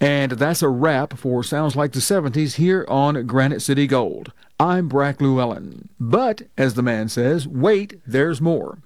And that's a wrap for Sounds Like the 70s here on Granite City Gold. I'm Brack Llewellyn. But, as the man says, wait, there's more.